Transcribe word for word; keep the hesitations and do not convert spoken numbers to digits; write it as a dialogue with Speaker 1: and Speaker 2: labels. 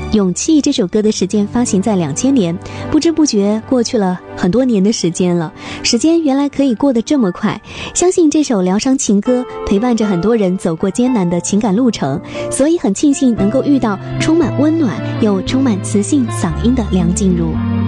Speaker 1: 勇气这首歌的时间发行在两千年，不知不觉过去了很多年的时间了，时间原来可以过得这么快。相信这首疗伤情歌陪伴着很多人走过艰难的情感路程，所以很庆幸能够遇到充满温暖又充满磁性嗓音的梁静茹。